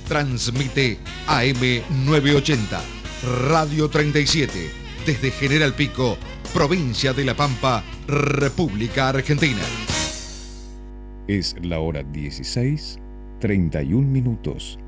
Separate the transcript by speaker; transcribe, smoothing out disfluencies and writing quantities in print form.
Speaker 1: Transmite AM 980, Radio 37, desde General Pico, provincia de La Pampa, República Argentina.
Speaker 2: Es la hora 16:31.